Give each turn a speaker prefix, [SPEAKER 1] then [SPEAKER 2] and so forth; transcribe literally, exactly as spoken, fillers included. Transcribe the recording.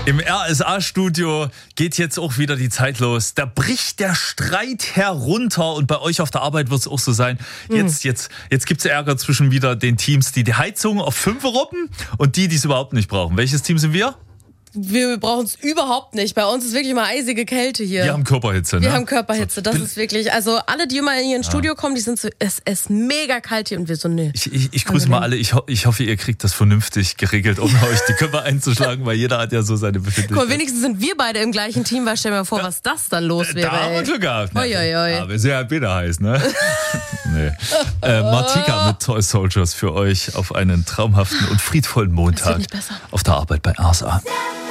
[SPEAKER 1] Im R S A-Studio geht jetzt auch wieder die Zeit los. Da bricht der Streit herunter und bei euch auf der Arbeit wird es auch so sein. Jetzt, jetzt, jetzt gibt es Ärger zwischen wieder den Teams, die die Heizung auf fünf robben und die, die es überhaupt nicht brauchen. Welches Team sind wir?
[SPEAKER 2] Wir brauchen es überhaupt nicht. Bei uns ist wirklich mal eisige Kälte hier.
[SPEAKER 1] Wir haben Körperhitze, ne?
[SPEAKER 2] Wir haben Körperhitze, das
[SPEAKER 1] so.
[SPEAKER 2] ist wirklich, also alle, die immer in ihr Studio kommen, die sind so, es ist mega kalt hier und wir so, nee.
[SPEAKER 1] Ich, ich, ich grüße mal alle, ich, ho- ich hoffe, ihr kriegt das vernünftig geregelt, um euch die Köpfe einzuschlagen, weil jeder hat ja so seine Befindlichkeiten.
[SPEAKER 2] Guck mal, wenigstens sind wir beide im gleichen Team, weil stell dir mal vor, was das dann los wäre.
[SPEAKER 1] Da haben wir
[SPEAKER 2] ey.
[SPEAKER 1] Glück gehabt.
[SPEAKER 2] Oi, oi, oi.
[SPEAKER 1] Aber sehr halt wieder heiß, ne? nee. Äh, Martika mit Toy Soldiers für euch auf einen traumhaften und friedvollen Montag
[SPEAKER 2] nicht besser.
[SPEAKER 1] auf der Arbeit bei R S A.